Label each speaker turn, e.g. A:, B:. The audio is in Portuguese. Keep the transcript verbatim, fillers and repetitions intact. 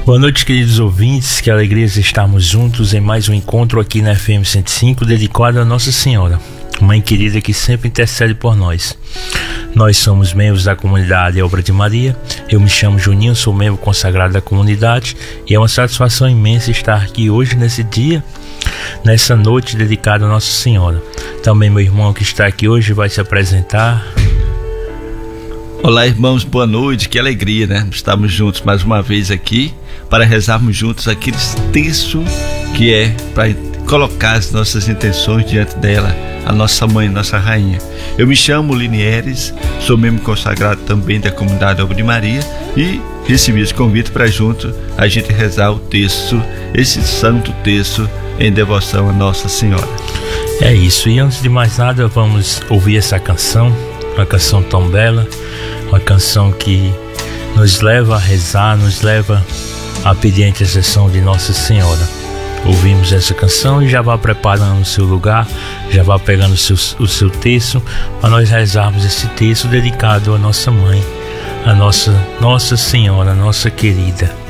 A: Boa noite, queridos ouvintes, que alegria estarmos juntos em mais um encontro aqui na F M cento e cinco, dedicado a Nossa Senhora, Mãe querida que sempre intercede por nós. Nós somos membros da comunidade Obra de Maria. Eu me chamo Juninho, sou membro consagrado da comunidade e é uma satisfação imensa estar aqui hoje nesse dia, nessa noite dedicada a Nossa Senhora. Também meu irmão que está aqui hoje vai se apresentar.
B: Olá, irmãos, boa noite, que alegria, né? Estamos juntos mais uma vez aqui para rezarmos juntos aqueles textos que é para colocar as nossas intenções diante dela, a nossa mãe, nossa rainha. Eu me chamo Linieres, sou membro consagrado também da comunidade Obra de Maria e recebi esse convite para junto a gente rezar o texto, esse santo texto em devoção a Nossa Senhora.
A: É isso, e antes de mais nada vamos ouvir essa canção, uma canção tão bela, uma canção que nos leva a rezar, nos leva a pedir a intercessão de Nossa Senhora. Ouvimos essa canção e já vá preparando o seu lugar, já vá pegando o seu, o seu texto, para nós rezarmos esse texto dedicado à nossa mãe, a nossa, Nossa Senhora, nossa querida.